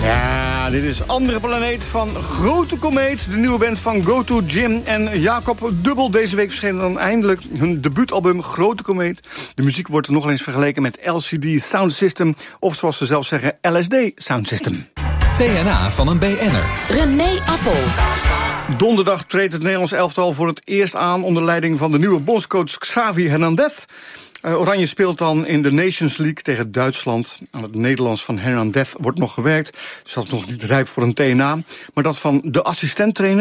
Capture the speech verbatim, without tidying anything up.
Ja, dit is Andere Planeet van Grote Komeet, de nieuwe band van Go To Gym en Jacob Dubbel. Deze week verscheen dan eindelijk hun debuutalbum Grote Komeet. De muziek wordt nog eens vergeleken met L C D Sound System, of zoals ze zelf zeggen, L S D Sound System. T N A van een B N'er. René Appel. Donderdag treedt het Nederlands elftal voor het eerst aan onder leiding van de nieuwe bondscoach Xavi Hernandez. Uh, Oranje speelt dan in de Nations League tegen Duitsland. Aan het Nederlands van Hernandez wordt nog gewerkt, dus dat is nog niet rijp voor een T N A. Maar dat van de assistenttrainer